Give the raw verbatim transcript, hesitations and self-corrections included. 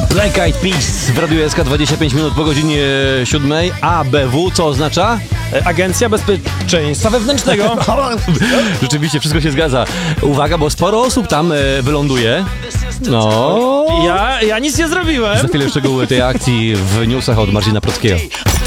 Black Eyed Peas w Radiu S K, dwadzieścia pięć minut po godzinie siódmej. A B W co oznacza? Agencja Bezpieczeństwa Wewnętrznego. Rzeczywiście, wszystko się zgadza. Uwaga, bo sporo osób tam e, wyląduje. No. Ja, ja nic nie zrobiłem. Za chwilę szczegóły tej akcji w newsach od Marcina Prockiego.